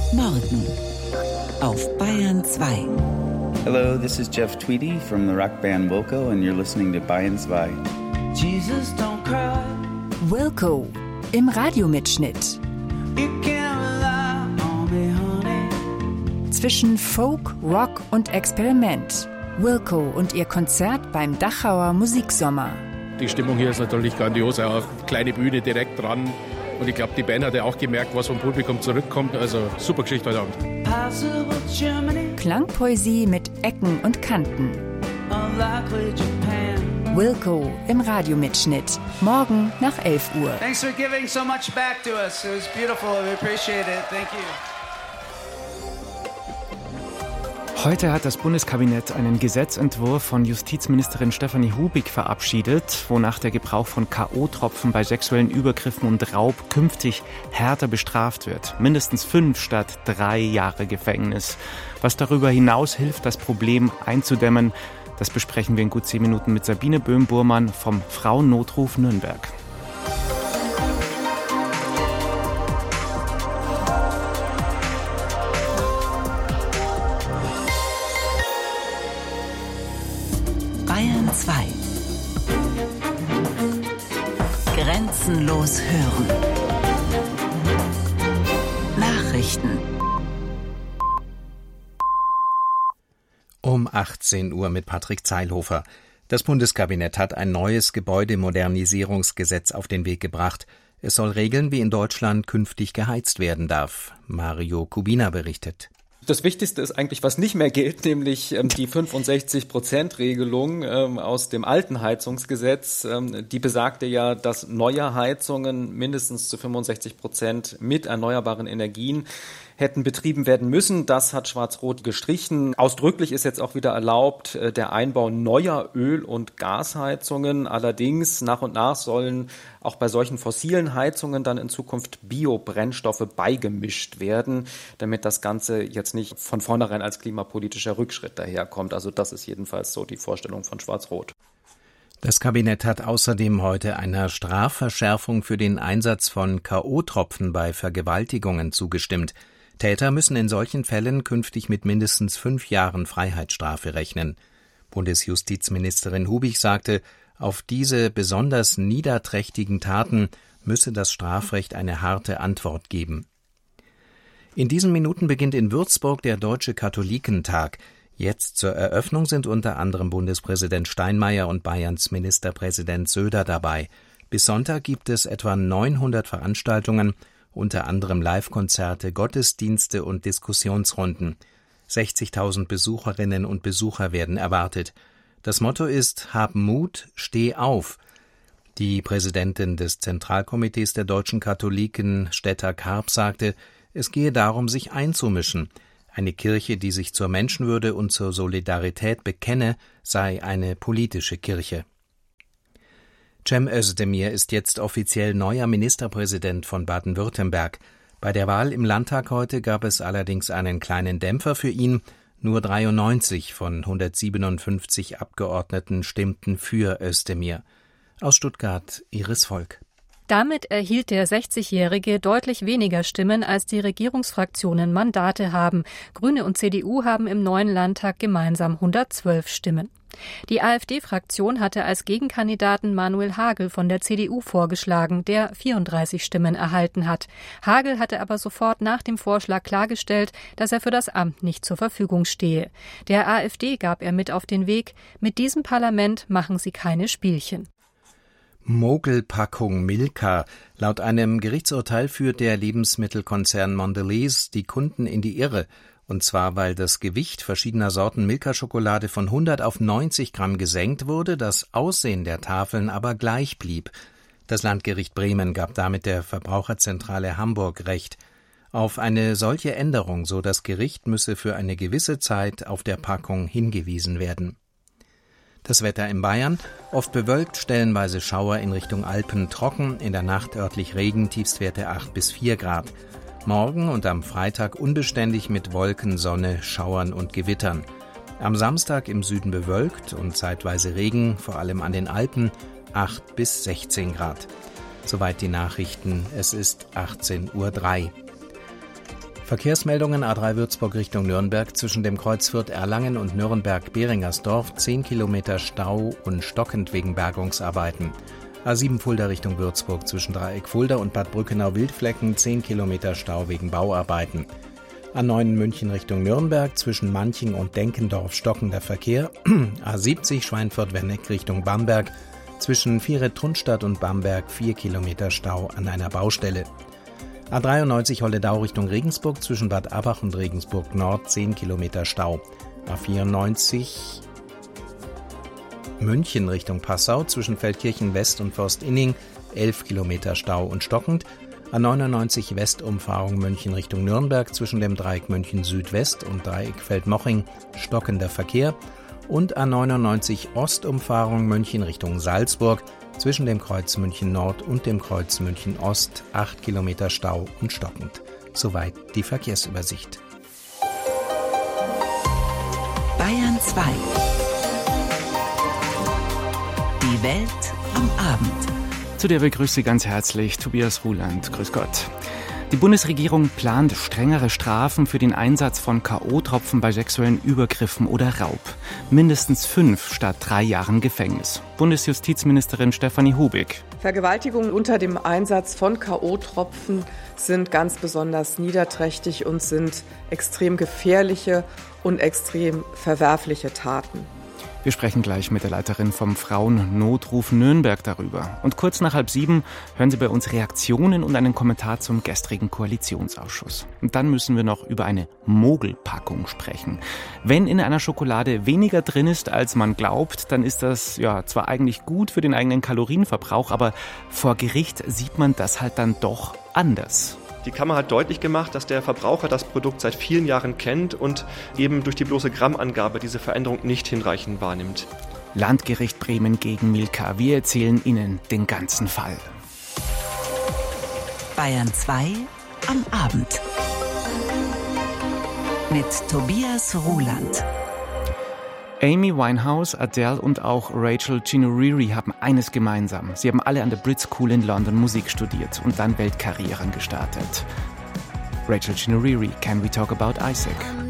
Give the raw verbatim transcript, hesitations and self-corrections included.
Morgen auf Bayern zwei. Hello, this is Jeff Tweedy from the rock band Wilco and you're listening to Bayern zwei. Jesus don't cry. Wilco im Radiomitschnitt. You can rely on me, honey. Zwischen Folk, Rock und Experiment. Wilco und ihr Konzert beim Dachauer Musiksommer. Die Stimmung hier ist natürlich grandios, auch kleine Bühne direkt dran. Und ich glaube, die Band hat ja auch gemerkt, was vom Publikum zurückkommt. Also super Geschichte heute Abend. Klangpoesie mit Ecken und Kanten. Wilco im Radiomitschnitt. Morgen nach elf Uhr. Thanks for giving so much back to us. It was beautiful. We appreciate it. Thank you. Heute hat das Bundeskabinett einen Gesetzentwurf von Justizministerin Stefanie Hubig verabschiedet, wonach der Gebrauch von K O-Tropfen bei sexuellen Übergriffen und Raub künftig härter bestraft wird. Mindestens fünf statt drei Jahre Gefängnis. Was darüber hinaus hilft, das Problem einzudämmen, das besprechen wir in gut zehn Minuten mit Sabine Böhm-Burmann vom Frauennotruf Nürnberg. Bayern zwei. Grenzenlos hören. Nachrichten. Um achtzehn Uhr mit Patrick Zeilhofer. Das Bundeskabinett hat ein neues Gebäudemodernisierungsgesetz auf den Weg gebracht. Es soll regeln, wie in Deutschland künftig geheizt werden darf. Mario Kubina berichtet. Das Wichtigste ist eigentlich, was nicht mehr gilt, nämlich ähm, die fünfundsechzig Prozent Regelung ähm, aus dem alten Heizungsgesetz. Ähm, die besagte ja, dass neue Heizungen mindestens zu fünfundsechzig Prozent mit erneuerbaren Energien hätten betrieben werden müssen. Das hat Schwarz-Rot gestrichen. Ausdrücklich ist jetzt auch wieder erlaubt äh, der Einbau neuer Öl- und Gasheizungen. Allerdings nach und nach sollen auch bei solchen fossilen Heizungen dann in Zukunft Biobrennstoffe beigemischt werden, damit das Ganze jetzt nicht von vornherein als klimapolitischer Rückschritt daherkommt. Also das ist jedenfalls so die Vorstellung von Schwarz-Rot. Das Kabinett hat außerdem heute einer Strafverschärfung für den Einsatz von K O-Tropfen bei Vergewaltigungen zugestimmt. Täter müssen in solchen Fällen künftig mit mindestens fünf Jahren Freiheitsstrafe rechnen. Bundesjustizministerin Hubig sagte, auf diese besonders niederträchtigen Taten müsse das Strafrecht eine harte Antwort geben. In diesen Minuten beginnt in Würzburg der Deutsche Katholikentag. Jetzt zur Eröffnung sind unter anderem Bundespräsident Steinmeier und Bayerns Ministerpräsident Söder dabei. Bis Sonntag gibt es etwa neunhundert Veranstaltungen, unter anderem Live-Konzerte, Gottesdienste und Diskussionsrunden. sechzigtausend Besucherinnen und Besucher werden erwartet. Das Motto ist: Hab Mut, steh auf. Die Präsidentin des Zentralkomitees der deutschen Katholiken, Stetta Karp, sagte, es gehe darum, sich einzumischen. Eine Kirche, die sich zur Menschenwürde und zur Solidarität bekenne, sei eine politische Kirche. Cem Özdemir ist jetzt offiziell neuer Ministerpräsident von Baden-Württemberg. Bei der Wahl im Landtag heute gab es allerdings einen kleinen Dämpfer für ihn. Nur dreiundneunzig von hundertsiebenundfünfzig Abgeordneten stimmten für Özdemir. Aus Stuttgart Iris Volk. Damit erhielt der sechzigjährige deutlich weniger Stimmen, als die Regierungsfraktionen Mandate haben. Grüne und C D U haben im neuen Landtag gemeinsam hundertzwölf Stimmen. Die AfD-Fraktion hatte als Gegenkandidaten Manuel Hagel von der C D U vorgeschlagen, der vierunddreißig Stimmen erhalten hat. Hagel hatte aber sofort nach dem Vorschlag klargestellt, dass er für das Amt nicht zur Verfügung stehe. Der AfD gab er mit auf den Weg: Mit diesem Parlament machen Sie keine Spielchen. Mogelpackung Milka. Laut einem Gerichtsurteil führt der Lebensmittelkonzern Mondelez die Kunden in die Irre. Und zwar, weil das Gewicht verschiedener Sorten Milka-Schokolade von hundert auf neunzig Gramm gesenkt wurde, das Aussehen der Tafeln aber gleich blieb. Das Landgericht Bremen gab damit der Verbraucherzentrale Hamburg Recht. Auf eine solche Änderung, so das Gericht, müsse für eine gewisse Zeit auf der Packung hingewiesen werden. Das Wetter in Bayern: oft bewölkt, stellenweise Schauer in Richtung Alpen, trocken, in der Nacht örtlich Regen, Tiefstwerte acht bis vier Grad. Morgen und am Freitag unbeständig mit Wolken, Sonne, Schauern und Gewittern. Am Samstag im Süden bewölkt und zeitweise Regen, vor allem an den Alpen, acht bis sechzehn Grad. Soweit die Nachrichten, es ist achtzehn Uhr drei. Verkehrsmeldungen: A drei Würzburg Richtung Nürnberg zwischen dem Kreuz Fürth-Erlangen und Nürnberg-Beringersdorf zehn Kilometer Stau und stockend wegen Bergungsarbeiten. A sieben Fulda Richtung Würzburg zwischen Dreieck Fulda und Bad Brückenau-Wildflecken zehn Kilometer Stau wegen Bauarbeiten. A neun München Richtung Nürnberg zwischen Manching und Denkendorf stockender Verkehr. A siebzig Schweinfurt-Wenneck Richtung Bamberg zwischen Vieret-Trunstadt und Bamberg vier Kilometer Stau an einer Baustelle. A dreiundneunzig Holledau Richtung Regensburg zwischen Bad Abbach und Regensburg Nord zehn Kilometer Stau. A vierundneunzig München Richtung Passau zwischen Feldkirchen West und Forstinning elf Kilometer Stau und stockend. A neunundneunzig Westumfahrung München Richtung Nürnberg zwischen dem Dreieck München Südwest und Dreieck Feldmoching stockender Verkehr. Und A neunundneunzig Ostumfahrung München Richtung Salzburg zwischen dem Kreuz München Nord und dem Kreuz München Ost acht Kilometer Stau und stockend. Soweit die Verkehrsübersicht. Bayern zwei. Die Welt am Abend. Zu der begrüße Sie ganz herzlich Tobias Ruland. Grüß Gott. Die Bundesregierung plant strengere Strafen für den Einsatz von K O-Tropfen bei sexuellen Übergriffen oder Raub. Mindestens fünf statt drei Jahren Gefängnis. Bundesjustizministerin Stefanie Hubig. Vergewaltigungen unter dem Einsatz von K O-Tropfen sind ganz besonders niederträchtig und sind extrem gefährliche und extrem verwerfliche Taten. Wir sprechen gleich mit der Leiterin vom Frauennotruf Nürnberg darüber. Und kurz nach halb sieben hören Sie bei uns Reaktionen und einen Kommentar zum gestrigen Koalitionsausschuss. Und dann müssen wir noch über eine Mogelpackung sprechen. Wenn in einer Schokolade weniger drin ist, als man glaubt, dann ist das ja zwar eigentlich gut für den eigenen Kalorienverbrauch, aber vor Gericht sieht man das halt dann doch anders. Die Kammer hat deutlich gemacht, dass der Verbraucher das Produkt seit vielen Jahren kennt und eben durch die bloße Grammangabe diese Veränderung nicht hinreichend wahrnimmt. Landgericht Bremen gegen Milka. Wir erzählen Ihnen den ganzen Fall. Bayern zwei am Abend. Mit Tobias Ruland. Amy Winehouse, Adele und auch Rachel Ginuriri haben eines gemeinsam. Sie haben alle an der Brit School in London Musik studiert und dann Weltkarrieren gestartet. Rachel Ginuriri, Can We Talk About Isaac?